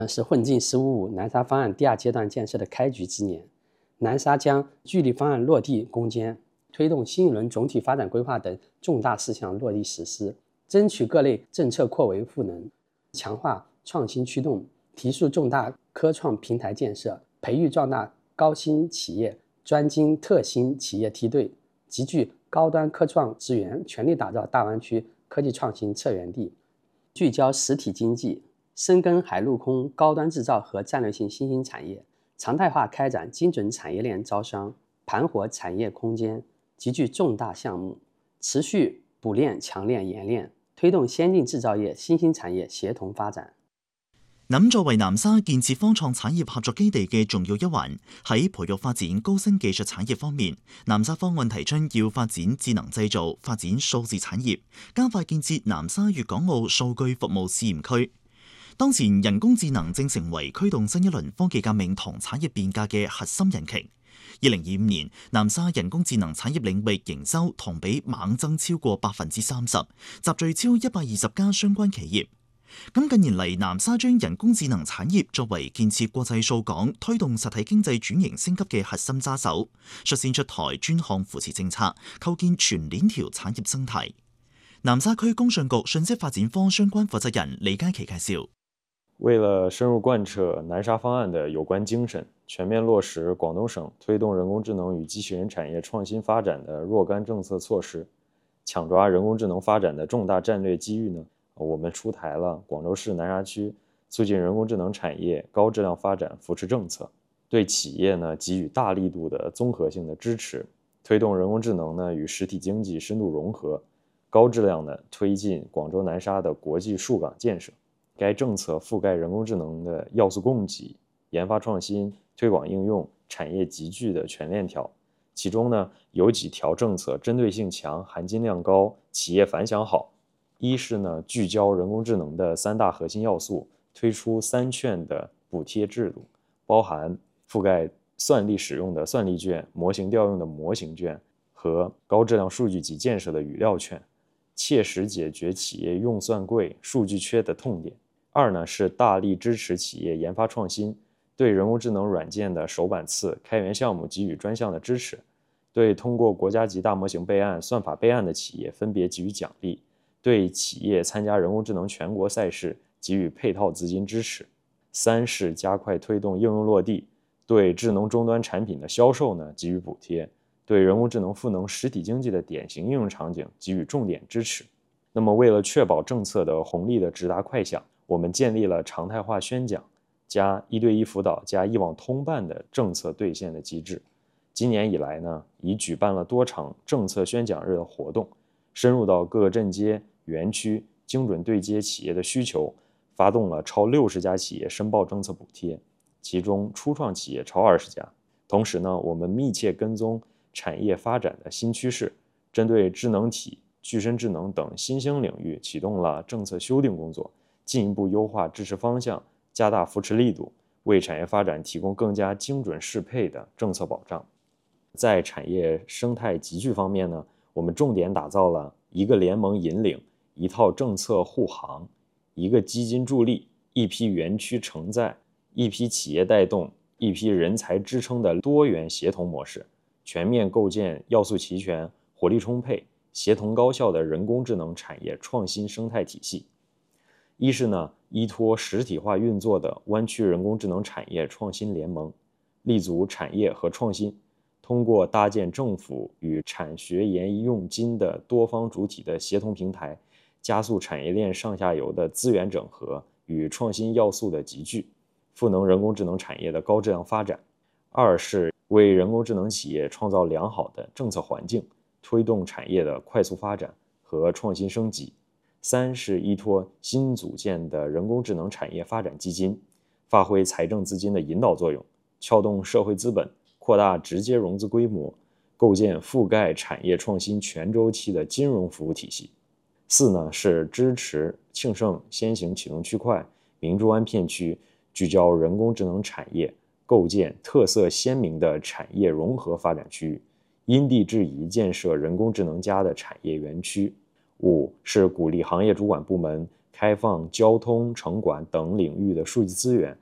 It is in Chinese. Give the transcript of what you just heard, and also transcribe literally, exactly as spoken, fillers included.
是混进“十五五”南沙方案第二阶段建设的开局之年，南沙将距离方案落地攻坚，推动新一轮总体发展规划等重大事项落地实施，争取各类政策扩围赋能，强化创新驱动，提速重大科创平台建设，培育壮大高新企业、专精特新企业梯队，集聚高端科创资源，全力打造大湾区科技创新策源地，聚焦实体经济，深耕海陆空高端制造和战略性新兴产业，常态化开展精准产业链招商，盘活产业空间，集聚重大项目，持续补链强链演练，推動先進製造業、新興產業協同發展。 咁作為南沙建設科創產業合作基地嘅重要一環，喺培育發展高新技術產業方面，南沙方案提出要發展智能製造、發展數字產業，加快建設南沙粵港澳數據服務試驗區。當前人工智能正成為驅動新一輪科技革命同產業變革嘅核心引擎。二零二五年，南沙人工智能產業領域營收同比猛增超過百分之三十，集聚超一百二十家相關企業。咁近年嚟，南沙將人工智能產業作為建設國際數港、推動實體經濟轉型升級嘅核心揸手，率先出台專項扶持政策，構建全鏈條產業生態。南沙區工信局信息發展科相關負責人李佳琪介紹。 為了深入貫徹南沙方案的有關精神，全面落實廣東省推動人工智能與機器人產業創新發展的若干政策措施，搶抓人工智能發展的重大戰略機遇呢，我們出台了廣州市南沙區促進人工智能產業高質量發展扶持政策，對企業呢給予大力度的綜合性的支持，推動人工智能呢與實體經濟深度融合，高質量的推進廣州南沙的國際數港建設。該政策覆蓋人工智能的要素供給、研發創新、推廣應用、產業集聚的全鏈條。其中呢，有幾條政策針對性強、含金量高、企業反響好。一是呢，聚焦人工智能的三大核心要素，推出三券的補貼制度，包含覆蓋算力使用的算力券、模型調用的模型券和高質量數據集建設的語料券，切實解決企業用算貴、數據缺的痛點。二呢是大力支持企業研發創新，對人工智能軟件的首版次開源項目給予專項的支持，對通過國家級大模型備案、算法備案的企業分別給予獎勵，對企業參加人工智能全國賽事給予配套資金支持。三是加快推動應用落地，對智能終端產品的銷售呢給予補貼，對人工智能賦能實體經濟的典型應用場景給予重點支持。那麼為了確保政策的紅利的直達快響，我們建立了常態化宣講加一對一輔導加一網通辦的政策兌現的機制。今年以來呢，已舉辦了多場政策宣講日的活動，深入到各個鎮街、園區，精準對接企業的需求，發動了超六十家企業申報政策補貼，其中初創企業超二十家。同時呢，我們密切跟蹤產業發展的新趨勢，針對智能體、具身智能等新興領域啟動了政策修訂工作，進一步優化支持方向，加大扶持力度，為產業發展提供更加精準適配的政策保障。在產業生態集聚方面呢，我們重點打造了一個聯盟引領、一套政策護航、一個基金助力、一批園區承載、一批企業帶動、一批人才支撐的多元協同模式，全面構建要素齊全、活力充沛、協同高效的人工智能產業創新生態體系。一是呢，依託實體化運作的灣區人工智能產業創新聯盟，立足產業和創新，通過搭建政府與產學研用金的多方主體的協同平台，加速產業鏈上下游的資源整合與創新要素的集聚，賦能人工智能產業的高質量發展。二是為人工智能企業創造良好的政策環境，推動產業的快速發展和創新升級。三是依託新組建的人工智能產業發展基金，發揮財政資金的引導作用，撬動社會資本，擴大直接融資規模，構建覆蓋產業創新全周期的金融服務體系。四呢是支持慶盛先行啟動區塊、明珠灣片區，聚焦人工智能產業，構建特色鮮明的產業融合發展區域，因地制宜建設人工智能加的產業園區。五是鼓勵行業主管部門开放交通、城管等领域的数据资源，